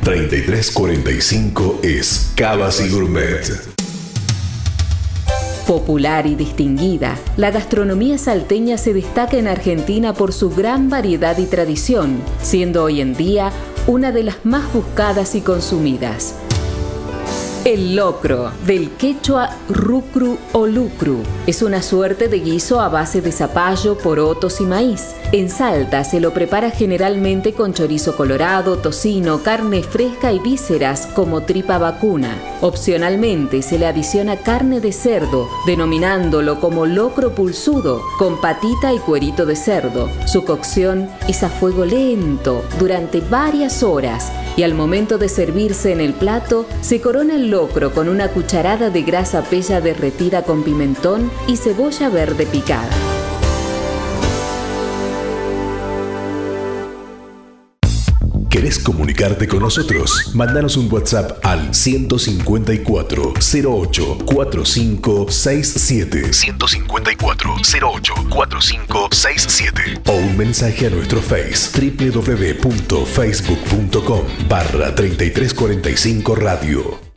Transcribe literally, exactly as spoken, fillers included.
treinta y tres cuarenta y cinco es Cavas y Gourmet. Popular y distinguida, la gastronomía salteña se destaca en Argentina por su gran variedad y tradición, siendo hoy en día una de las más buscadas y consumidas. El locro, del quechua rucru o lucru, es una suerte de guiso a base de zapallo, porotos y maíz. En Salta se lo prepara generalmente con chorizo colorado, tocino, carne fresca y vísceras como tripa vacuna. Opcionalmente se le adiciona carne de cerdo, denominándolo como locro pulsudo, con patita y cuerito de cerdo. Su cocción es a fuego lento durante varias horas y al momento de servirse en el plato se corona el locro con una cucharada de grasa pella derretida con pimentón y cebolla verde picada. ¿Querés comunicarte con nosotros? Mándanos un WhatsApp al ciento cincuenta y cuatro, cero ocho, cuarenta y cinco sesenta y siete. ciento cincuenta y cuatro, cero ocho, cuarenta y cinco sesenta y siete. O un mensaje a nuestro Face w w w punto facebook punto com barra treinta y tres cuarenta y cinco radio.